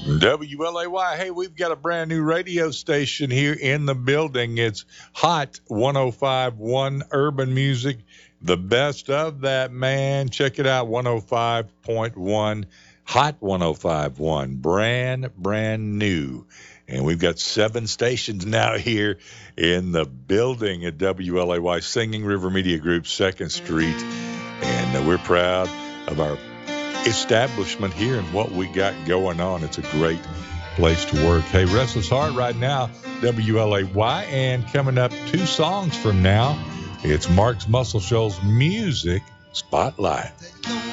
WLAY. Hey, we've got a brand new radio station here in the building. It's Hot 105.1 Urban Music. The best of that, man. Check it out, 105.1 Hot 105.1. Brand new. And we've got 7 stations now here in the building at WLAY, Singing River Media Group, 2nd Street. And we're proud of our establishment here and what we got going on. It's a great place to work. Hey, Restless Heart right now, WLAY, and coming up 2 songs from now, it's Mark's Muscle Shoals Music Spotlight.